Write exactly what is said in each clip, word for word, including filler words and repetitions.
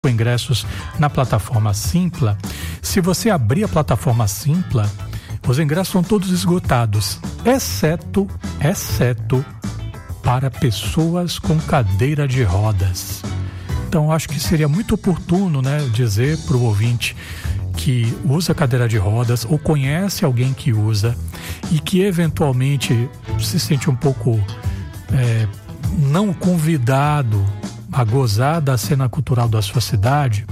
ingressos na plataforma Simpla. Se você abrir a plataforma Simpla, os ingressos são todos esgotados, exceto, exceto para pessoas com cadeira de rodas. Então, acho que seria muito oportuno, né, dizer para o ouvinte que usa cadeira de rodas ou conhece alguém que usa e que eventualmente se sente um pouco é, não convidado a gozar da cena cultural da sua cidade,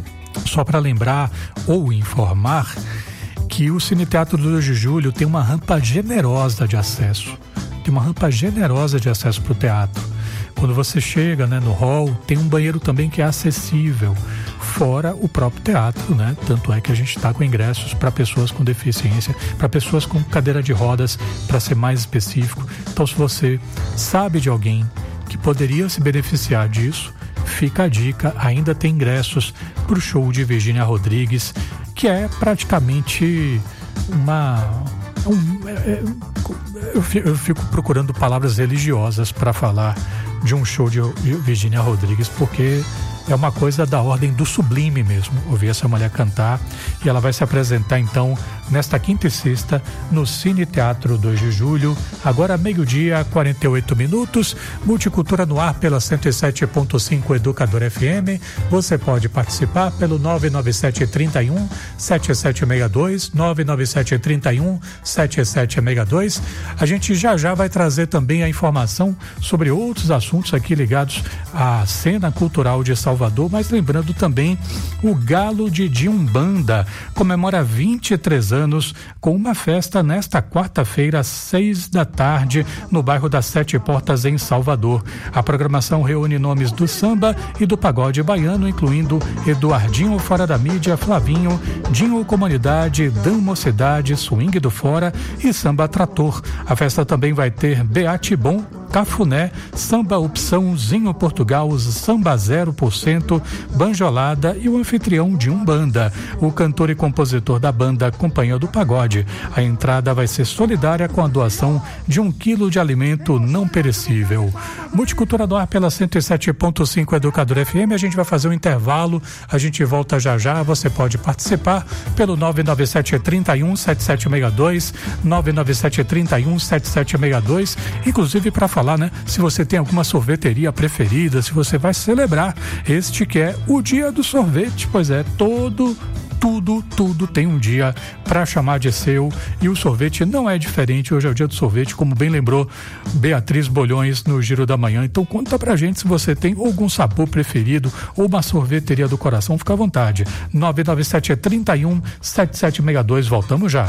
só para lembrar ou informar que o Cine Teatro do dois de julho tem uma rampa generosa de acesso. Tem uma rampa generosa de acesso para o teatro. Quando você chega, né, no hall, tem um banheiro também que é acessível, fora o próprio teatro, né? Tanto é que a gente está com ingressos para pessoas com deficiência, para pessoas com cadeira de rodas, para ser mais específico. Então, se você sabe de alguém que poderia se beneficiar disso, fica a dica, ainda tem ingressos para o show de Virgínia Rodrigues, que é praticamente uma... Um, é, eu, eu fico procurando palavras religiosas para falar de um show de Virgínia Rodrigues, porque é uma coisa da ordem do sublime mesmo, ouvir essa mulher cantar. E ela vai se apresentar então nesta quinta e sexta no Cine Teatro dois de julho, agora meio-dia, quarenta e oito minutos, Multicultura no ar pela cento e sete ponto cinco Educador F M. Você pode participar pelo nove nove sete, trinta e um, sete sete seis dois, nove nove sete, trinta e um, sete sete seis dois. A gente já já vai trazer também a informação sobre outros assuntos aqui ligados à cena cultural de Salvador, mas lembrando também o Galo de Umbanda comemora vinte e três anos com uma festa nesta quarta-feira às seis da tarde no bairro das Sete Portas em Salvador. A programação reúne nomes do samba e do pagode baiano, incluindo Eduardinho Fora da Mídia, Flavinho, Dinho Comunidade, Dan Mocidade, Swing do Fora e Samba Trator. A festa também vai ter Beate Bom, Cafuné, Samba Opção, Zinho Portugal, Samba zero por cento, Banjolada e o anfitrião de Umbanda, o cantor e compositor da banda Companhia do Pagode. A entrada vai ser solidária com a doação de um quilo de alimento não perecível. Multicultura do ar pela cento e sete ponto cinco Educador F M. A gente vai fazer um intervalo, a gente volta já já. Você pode participar pelo nove nove sete, trinta e um, sete sete seis dois, nove nove sete, trinta e um, sete sete seis dois, inclusive para falar, né, se você tem alguma sorveteria preferida, se você vai celebrar este que é o dia do sorvete. Pois é, todo Tudo, tudo tem um dia para chamar de seu, e o sorvete não é diferente. Hoje é o dia do sorvete, como bem lembrou Beatriz Bolhões no Giro da Manhã. Então conta pra gente se você tem algum sabor preferido ou uma sorveteria do coração, fica à vontade. nove nove sete, trinta e um, sete sete seis dois, voltamos já.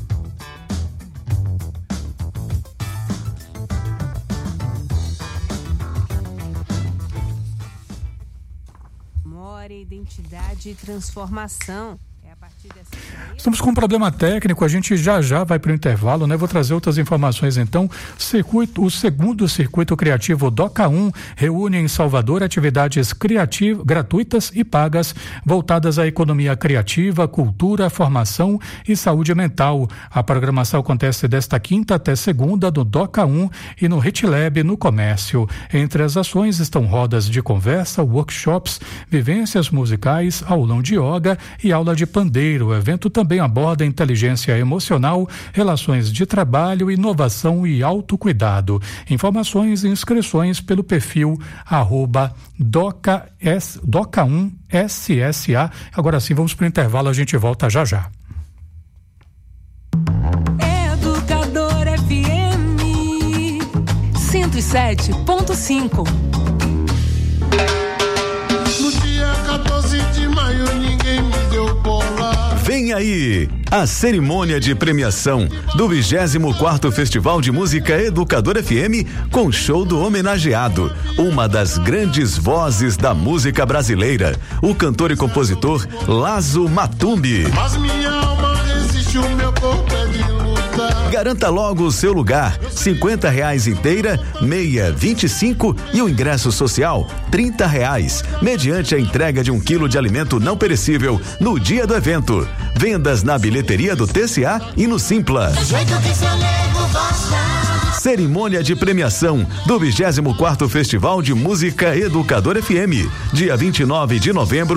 Identidade e transformação. É a partir dessa... Estamos com um problema técnico, a gente já já vai para o intervalo, né? Vou trazer outras informações então. Circuito, o segundo Circuito Criativo DOCA um reúne em Salvador atividades criativas, gratuitas e pagas voltadas à economia criativa, cultura, formação e saúde mental. A programação acontece desta quinta até segunda no DOCA um e no HitLab no Comércio. Entre as ações estão rodas de conversa, workshops, vivências musicais, aulão de yoga e aula de pandeiro. O evento também aborda inteligência emocional, relações de trabalho, inovação e autocuidado. Informações e inscrições pelo perfil arroba doca um S S A. Agora sim, vamos para o intervalo, a gente volta já já. Educador F M cento e sete ponto cinco. No dia quatorze de maio ninguém me deu bola. Vem aí a cerimônia de premiação do vigésimo quarto Festival de Música Educador F M com show do homenageado, uma das grandes vozes da música brasileira, o cantor e compositor Lazo Matumbi. Mas minha alma resiste, o meu corpo é de luta. Garanta logo o seu lugar, cinquenta reais inteira, meia vinte e cinco e o ingresso social trinta reais, mediante a entrega de um quilo de alimento não perecível no dia do evento. Vendas na bilheteria do T C A e no Simpla. Do jeito que seu nego gosta, Cerimônia de premiação do vigésimo quarto Festival de Música Educador F M, dia vinte e nove de novembro.